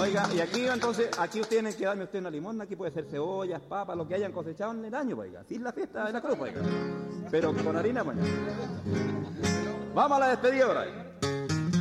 oiga, y aquí entonces, aquí ustedes tienen que darme usted una limosna, aquí puede ser cebollas, papas, lo que hayan cosechado en el año, oiga, sin la fiesta de la cruz, oiga, pero con harina, pues. Vamos a la despedida ahora.